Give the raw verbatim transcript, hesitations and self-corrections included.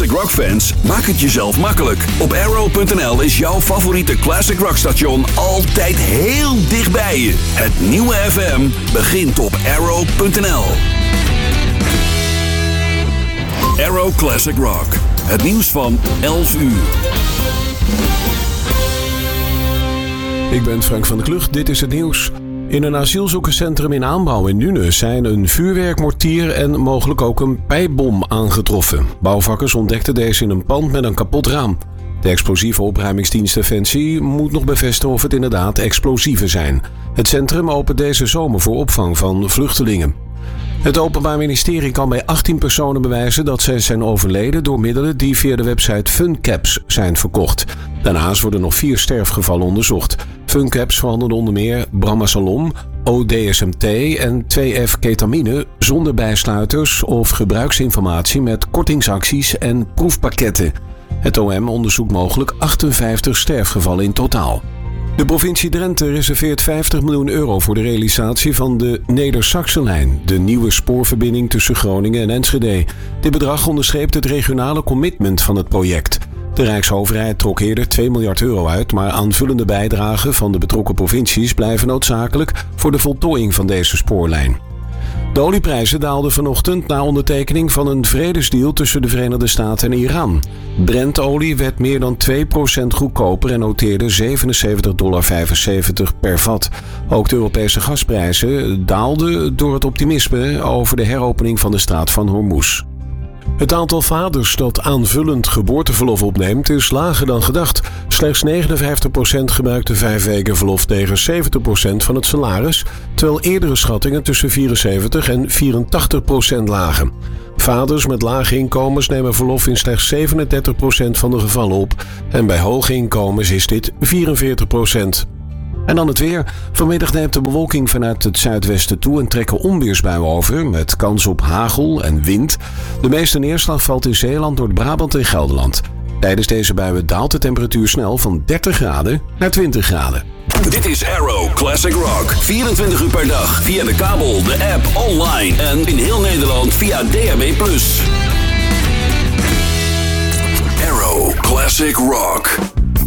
classic rock fans, maak het jezelf makkelijk. Op Arrow punt n l is jouw favoriete classic rock station altijd heel dichtbij je. Het nieuwe F M begint op Arrow punt n l. Arrow Classic Rock. Het nieuws van elf uur. Ik ben Frank van der Klucht, dit is het nieuws. In een asielzoekerscentrum in aanbouw in Nuenen zijn een vuurwerkmortier en mogelijk ook een pijpbom aangetroffen. Bouwvakkers ontdekten deze in een pand met een kapot raam. De explosieve opruimingsdienst Defensie moet nog bevestigen of het inderdaad explosieven zijn. Het centrum opent deze zomer voor opvang van vluchtelingen. Het Openbaar Ministerie kan bij achttien personen bewijzen dat zij zijn overleden door middelen die via de website FunCaps zijn verkocht. Daarnaast worden nog vier sterfgevallen onderzocht. FunCaps verhandelen onder meer Bramasalom, O D S M T en twee F ketamine zonder bijsluiters of gebruiksinformatie met kortingsacties en proefpakketten. Het O M onderzoekt mogelijk achtenvijftig sterfgevallen in totaal. De provincie Drenthe reserveert vijftig miljoen euro voor de realisatie van de Neder-Saxenlijn, de nieuwe spoorverbinding tussen Groningen en Enschede. Dit bedrag onderstreept het regionale commitment van het project. De Rijksoverheid trok eerder twee miljard euro uit, maar aanvullende bijdragen van de betrokken provincies blijven noodzakelijk voor de voltooiing van deze spoorlijn. De olieprijzen daalden vanochtend na ondertekening van een vredesdeal tussen de Verenigde Staten en Iran. Brent-olie werd meer dan twee procent goedkoper en noteerde zevenenzeventig komma vijfenzeventig dollar per vat. Ook de Europese gasprijzen daalden door het optimisme over de heropening van de straat van Hormuz. Het aantal vaders dat aanvullend geboorteverlof opneemt is lager dan gedacht. Slechts negenenvijftig procent gebruikte vijf weken verlof tegen zeventig procent van het salaris, terwijl eerdere schattingen tussen vierenzeventig en vierentachtig procent lagen. Vaders met lage inkomens nemen verlof in slechts zevenendertig procent van de gevallen op en bij hoge inkomens is dit vierenveertig procent. En dan het weer. Vanmiddag neemt de bewolking vanuit het zuidwesten toe en trekken onweersbuien over met kans op hagel en wind. De meeste neerslag valt in Zeeland, Noord-Brabant en Gelderland. Tijdens deze buien daalt de temperatuur snel van dertig graden naar twintig graden. Dit is Arrow Classic Rock. vierentwintig uur per dag via de kabel, de app, online en in heel Nederland via D A B plus. Arrow Classic Rock.